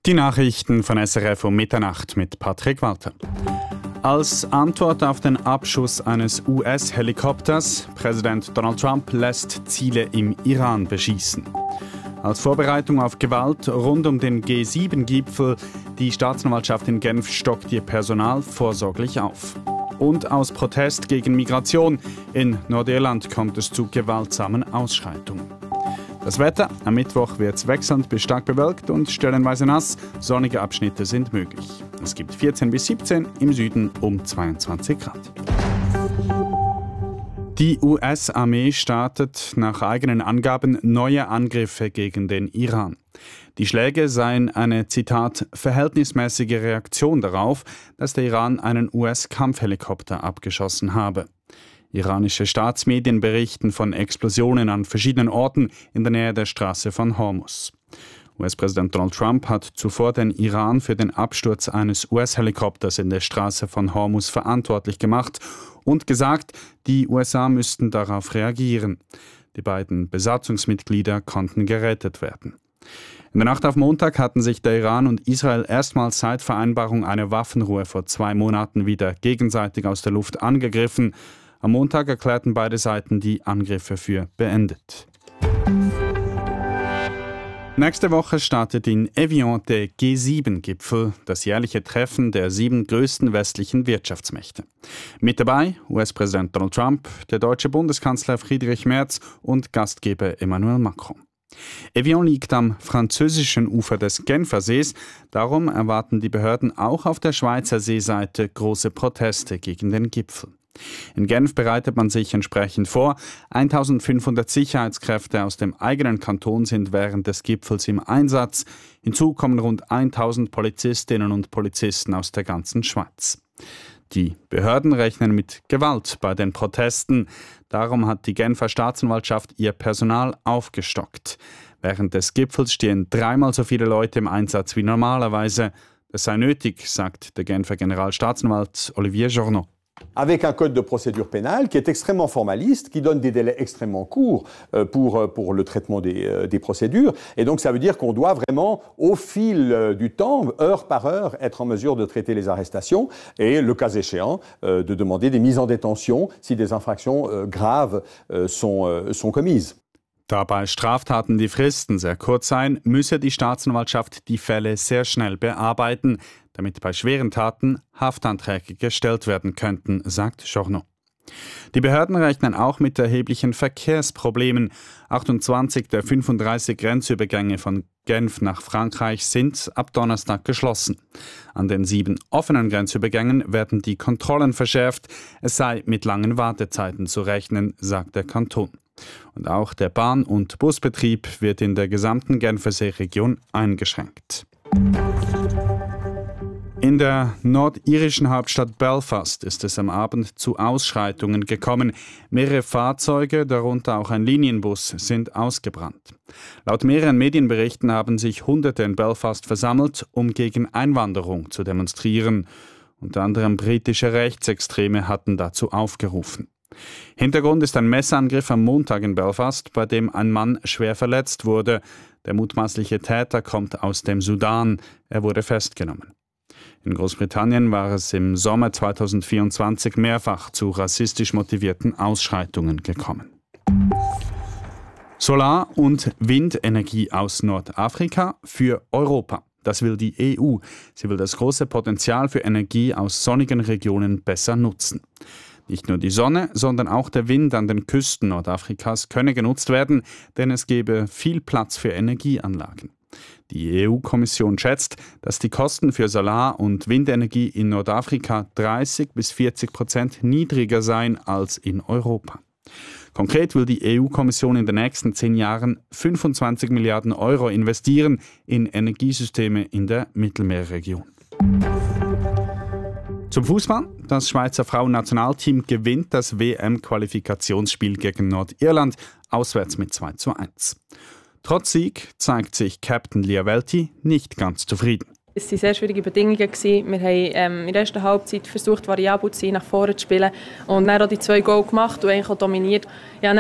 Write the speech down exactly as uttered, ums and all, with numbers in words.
Die Nachrichten von S R F um Mitternacht mit Patrick Walter. Als Antwort auf den Abschuss eines U S-Helikopters, Präsident Donald Trump lässt Ziele im Iran beschießen. Als Vorbereitung auf Gewalt rund um den G sieben Gipfel, die Staatsanwaltschaft in Genf stockt ihr Personal vorsorglich auf. Und aus Protest gegen Migration in Nordirland kommt es zu gewaltsamen Ausschreitungen. Das Wetter: Am Mittwoch wird es wechselnd bis stark bewölkt und stellenweise nass. Sonnige Abschnitte sind möglich. Es gibt vierzehn bis siebzehn, im Süden um zweiundzwanzig Grad. Die U S-Armee startet nach eigenen Angaben neue Angriffe gegen den Iran. Die Schläge seien eine, Zitat, verhältnismäßige Reaktion darauf, dass der Iran einen U S-Kampfhelikopter abgeschossen habe. Iranische Staatsmedien berichten von Explosionen an verschiedenen Orten in der Nähe der Straße von Hormuz. U S-Präsident Donald Trump hat zuvor den Iran für den Absturz eines U S-Helikopters in der Straße von Hormuz verantwortlich gemacht und gesagt, die U S A müssten darauf reagieren. Die beiden Besatzungsmitglieder konnten gerettet werden. In der Nacht auf Montag hatten sich der Iran und Israel erstmals seit Vereinbarung einer Waffenruhe vor zwei Monaten wieder gegenseitig aus der Luft angegriffen. Am Montag erklärten beide Seiten die Angriffe für beendet. Nächste Woche startet in Evian der G sieben Gipfel, das jährliche Treffen der sieben größten westlichen Wirtschaftsmächte. Mit dabei U S-Präsident Donald Trump, der deutsche Bundeskanzler Friedrich Merz und Gastgeber Emmanuel Macron. Evian liegt am französischen Ufer des Genfersees, darum erwarten die Behörden auch auf der Schweizer Seeseite große Proteste gegen den Gipfel. In Genf bereitet man sich entsprechend vor. eintausendfünfhundert Sicherheitskräfte aus dem eigenen Kanton sind während des Gipfels im Einsatz. Hinzu kommen rund tausend Polizistinnen und Polizisten aus der ganzen Schweiz. Die Behörden rechnen mit Gewalt bei den Protesten. Darum hat die Genfer Staatsanwaltschaft ihr Personal aufgestockt. Während des Gipfels stehen dreimal so viele Leute im Einsatz wie normalerweise. Das sei nötig, sagt der Genfer Generalstaatsanwalt Olivier Journeau. Avec un code de procédure pénale qui est extrêmement formaliste, qui donne des délais extrêmement courts euh, pour, euh, pour le traitement des, euh, des procédures. Et donc ça veut dire qu'on doit vraiment, au fil euh, du temps, heure par heure, être en mesure de traiter les arrestations et, le cas échéant, euh, de demander des mises en détention si des infractions euh, graves euh, sont, euh, sont commises. Da bei Straftaten die Fristen sehr kurz seien, müsse die Staatsanwaltschaft die Fälle sehr schnell bearbeiten, damit bei schweren Taten Haftanträge gestellt werden könnten, sagt Journeau. Die Behörden rechnen auch mit erheblichen Verkehrsproblemen. achtundzwanzig der fünfunddreißig Grenzübergänge von Genf nach Frankreich sind ab Donnerstag geschlossen. An den sieben offenen Grenzübergängen werden die Kontrollen verschärft. Es sei mit langen Wartezeiten zu rechnen, sagt der Kanton. Und auch der Bahn- und Busbetrieb wird in der gesamten Genfersee-Region eingeschränkt. In der nordirischen Hauptstadt Belfast ist es am Abend zu Ausschreitungen gekommen. Mehrere Fahrzeuge, darunter auch ein Linienbus, sind ausgebrannt. Laut mehreren Medienberichten haben sich Hunderte in Belfast versammelt, um gegen Einwanderung zu demonstrieren. Unter anderem britische Rechtsextreme hatten dazu aufgerufen. Hintergrund ist ein Messerangriff am Montag in Belfast, bei dem ein Mann schwer verletzt wurde. Der mutmaßliche Täter kommt aus dem Sudan. Er wurde festgenommen. In Großbritannien war es im Sommer zweitausendvierundzwanzig mehrfach zu rassistisch motivierten Ausschreitungen gekommen. Solar- und Windenergie aus Nordafrika für Europa. Das will die E U. Sie will das große Potenzial für Energie aus sonnigen Regionen besser nutzen. Nicht nur die Sonne, sondern auch der Wind an den Küsten Nordafrikas könne genutzt werden, denn es gebe viel Platz für Energieanlagen. Die E U-Kommission schätzt, dass die Kosten für Solar- und Windenergie in Nordafrika dreißig bis vierzig Prozent niedriger seien als in Europa. Konkret will die E U-Kommission in den nächsten zehn Jahren fünfundzwanzig Milliarden Euro investieren in Energiesysteme in der Mittelmeerregion. Zum Fußball. Das Schweizer Frauennationalteam gewinnt das W M-Qualifikationsspiel gegen Nordirland auswärts mit zwei zu eins. Trotz Sieg zeigt sich Captain Lia Welti nicht ganz zufrieden. Es waren sehr schwierige Bedingungen. Wir haben ähm, in der ersten Halbzeit versucht, variabel zu sein, nach vorne zu spielen und dann auch die zwei Goal gemacht und eigentlich auch dominiert. Ja,